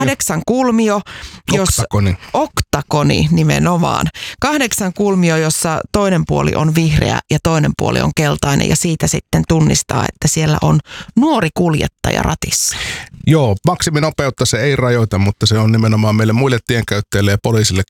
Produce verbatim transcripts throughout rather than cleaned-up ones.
Kahdeksan kulmio, jossa, Oktakoni. oktakoni nimenomaan. Kahdeksan kulmio, jossa toinen puoli on vihreä ja toinen puoli on keltainen ja siitä sitten tunnistaa, että siellä on nuori kuljettaja ratissa. Joo, maksiminopeutta se ei rajoita, mutta se on nimenomaan meille muille tienkäyttäjille ja poliisille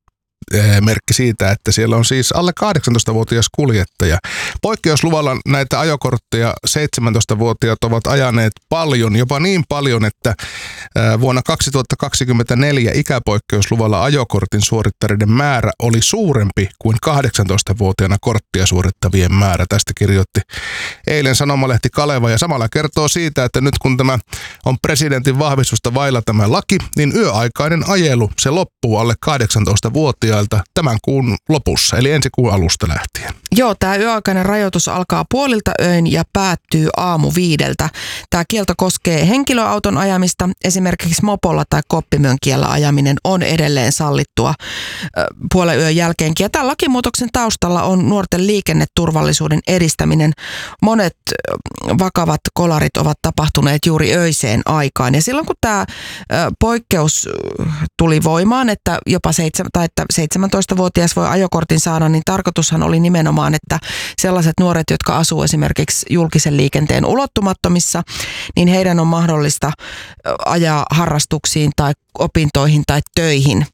merkki siitä, että siellä on siis alle kahdeksantoistavuotias kuljettaja. Poikkeusluvalla näitä ajokortteja seitsemäntoistavuotiaat ovat ajaneet paljon, jopa niin paljon, että vuonna kaksituhattakaksikymmentäneljä ikäpoikkeusluvalla ajokortin suorittaneiden määrä oli suurempi kuin kahdeksantoistavuotiaana korttia suorittavien määrä. Tästä kirjoitti eilen Sanomalehti Kaleva ja samalla kertoo siitä, että nyt kun tämä on presidentin vahvistusta vailla tämä laki, niin yöaikainen ajelu se loppuu alle kahdeksantoistavuotiailta tämän kuun lopussa, eli ensi kuun alusta lähtien. Joo, tämä yöaikainen rajoitus alkaa puolilta öin ja päättyy aamu viideltä. Tämä kielto koskee henkilöauton ajamista, esimerkiksi mopolla tai koppimönkiellä ajaminen on edelleen sallittua puolen yön jälkeenkin. Ja tämän lakimuutoksen taustalla on nuorten liikenneturvallisuuden edistäminen. Monet vakavat kolarit ovat tapahtuneet juuri öiseen aikaan. Ja silloin kun tämä poikkeus tuli voimaan, että jopa seitsemän, tai että seitsemäntoistavuotias voi ajokortin saada, niin tarkoitushan oli nimenomaan, että sellaiset nuoret, jotka asuu esimerkiksi julkisen liikenteen ulottumattomissa, niin heidän on mahdollista ajaa harrastuksiin tai opintoihin tai töihin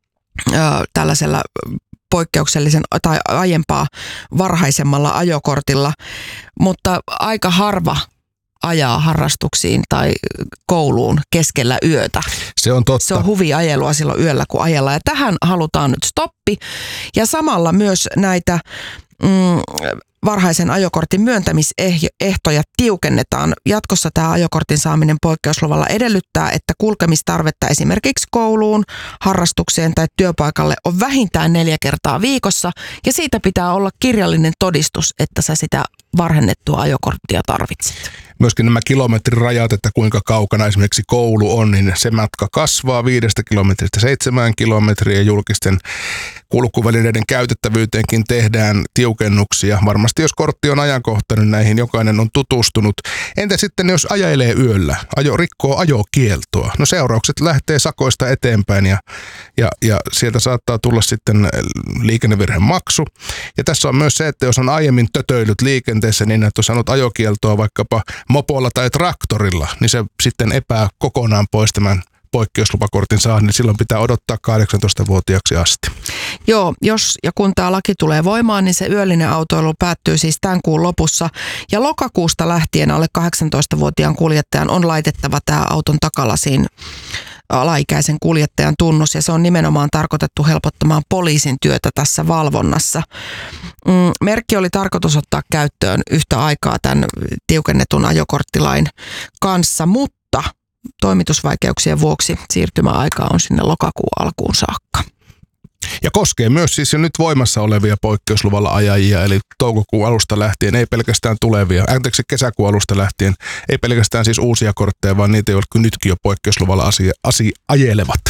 tällaisella poikkeuksellisen tai aiempaa varhaisemmalla ajokortilla, mutta aika harva ajaa harrastuksiin tai kouluun keskellä yötä. Se on totta. Se on huviajelua silloin yöllä, kun ajellaan. Ja tähän halutaan nyt stoppi. Ja samalla myös näitä mm, varhaisen ajokortin myöntämisehtoja tiukennetaan. Jatkossa tämä ajokortin saaminen poikkeusluvalla edellyttää, että kulkemistarvetta esimerkiksi kouluun, harrastukseen tai työpaikalle on vähintään neljä kertaa viikossa. Ja siitä pitää olla kirjallinen todistus, että sä sitä varhennettua ajokorttia tarvitset. Myöskin nämä kilometrirajat, että kuinka kaukana esimerkiksi koulu on, niin se matka kasvaa viidestä kilometristä seitsemään kilometriä. Julkisten kulkuvälineiden käytettävyyteenkin tehdään tiukennuksia. Varmasti jos kortti on ajankohtainen, näihin jokainen on tutustunut. Entä sitten jos ajelee yöllä, ajo rikkoo ajokieltoa? No seuraukset lähtee sakoista eteenpäin ja, ja, ja sieltä saattaa tulla sitten liikennevirhemaksu. Ja tässä on myös se, että jos on aiemmin tötöillyt liikenteessä niin, että on saanut ajokieltoa vaikkapa mopolla tai traktorilla, niin se sitten epää kokonaan pois tämän poikkeuslupakortin saa, niin silloin pitää odottaa kahdeksantoistavuotiaaksi asti. Joo, jos ja kun tämä laki tulee voimaan, niin se yöllinen autoilu päättyy siis tämän kuun lopussa. Ja lokakuusta lähtien alle kahdeksantoistavuotiaan kuljettajan on laitettava tämä auton takalasiin alaikäisen kuljettajan tunnus, ja se on nimenomaan tarkoitettu helpottamaan poliisin työtä tässä valvonnassa. Mm, merkki oli tarkoitus ottaa käyttöön yhtä aikaa tämän tiukennetun ajokorttilain kanssa, mutta toimitusvaikeuksien vuoksi siirtymäaika on sinne lokakuun alkuun saakka. Ja koskee myös siis jo nyt voimassa olevia poikkeusluvalla ajajia, eli toukokuun alusta lähtien, ei pelkästään tulevia, anteeksi kesäkuun alusta lähtien, ei pelkästään siis uusia kortteja, vaan niitä, jotka nytkin jo poikkeusluvalla asia, asia ajelevat.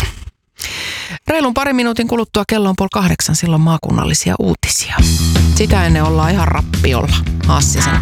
Reilun parin minuutin kuluttua kello on puoli kahdeksan, silloin maakunnallisia uutisia. Sitä ennen ollaan ihan rappiolla. Hassisen